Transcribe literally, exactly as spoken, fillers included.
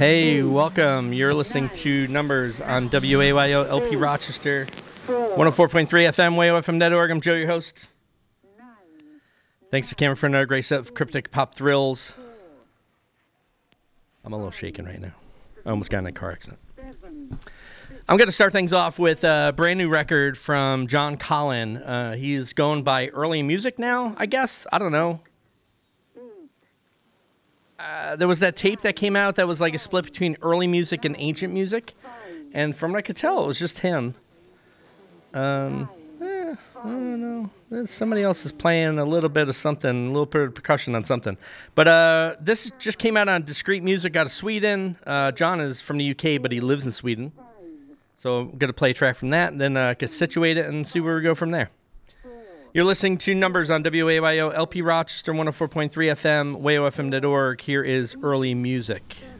Hey, welcome. You're listening to Numbers on W A Y O L P Rochester, one oh four point three F M, way o f m dot org. I'm Joe, your host. Thanks to Cameron for another great set of cryptic pop thrills. I'm a little shaken right now. I almost got in a car accident. I'm going to start things off with a brand new record from John Collin. Uh, he's going by Early Music now, I guess. I don't know. Uh, there was that tape that came out that was like a split between early music and ancient music. And from what I could tell, it was just him. Um, eh, I don't know. Somebody else is playing a little bit of something, a little bit of percussion on something. But uh, this just came out on Discreet Music out of Sweden. Uh, John is from the U K, but he lives in Sweden. So I'm going to play a track from that and then uh, get situated and see where we go from there. You're listening to Numbers on W A Y O L P Rochester, one oh four point three F M, way o f m dot org. Here is Early Music.